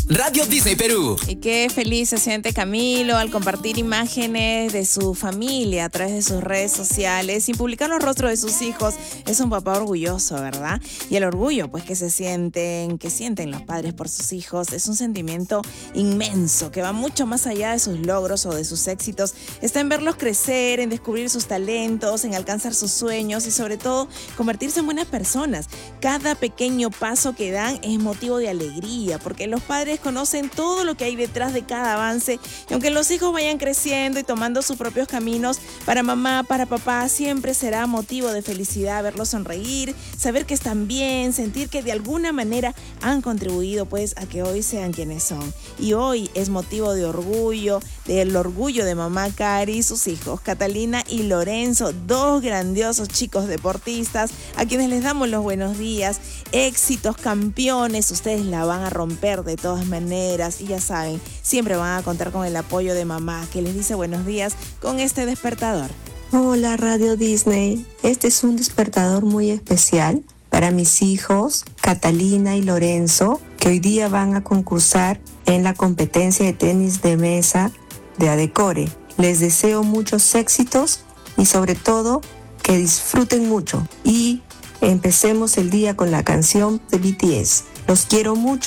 Radio Disney Perú. Y qué feliz se siente Camilo al compartir imágenes de su familia a través de sus redes sociales y publicar los rostros de sus hijos. Es un papá orgulloso, ¿verdad? Y el orgullo, pues, que sienten los padres por sus hijos, es un sentimiento inmenso que va mucho más allá de sus logros o de sus éxitos. Está en verlos crecer, en descubrir sus talentos, en alcanzar sus sueños y sobre todo convertirse en buenas personas. Cada pequeño paso que dan es motivo de alegría porque los padres conocen todo lo que hay detrás de cada avance y aunque los hijos vayan creciendo y tomando sus propios caminos, para mamá, para papá, siempre será motivo de felicidad verlos sonreír, saber que están bien, sentir que de alguna manera han contribuido pues a que hoy sean quienes son. Y hoy es motivo de orgullo, del orgullo de mamá Cari y sus hijos, Catalina y Lorenzo, dos grandiosos chicos deportistas a quienes les damos los buenos días, éxitos, campeones, ustedes la van a romper de todas maneras y ya saben, siempre van a contar con el apoyo de mamá que les dice buenos días con este despertador. Hola Radio Disney, este es un despertador muy especial para mis hijos Catalina y Lorenzo que hoy día van a concursar en la competencia de tenis de mesa de Adecore. Les deseo muchos éxitos y sobre todo que disfruten mucho y empecemos el día con la canción de BTS. Los quiero mucho.